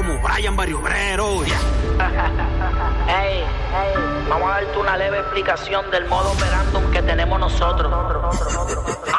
como Brian Barrio Obrero. Hey, vamos a darte una leve explicación del modo operandum que tenemos nosotros.